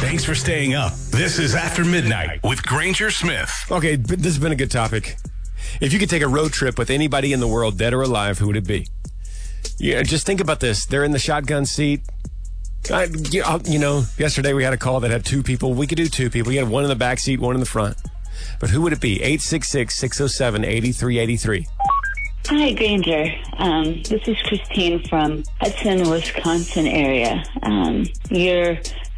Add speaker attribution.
Speaker 1: Thanks for staying up. This is After Midnight with Granger Smith.
Speaker 2: Okay, this has been a good topic. If you could take a road trip with anybody in the world, dead or alive, who would it be? Yeah, just think about this. They're in the shotgun seat. Yesterday we had a call that had two people. We could do two people. You had one in the back seat, one in the front. But who would it be? 866-607-8383.
Speaker 3: Hi, Granger. This is Christine from Hudson, Wisconsin area. Your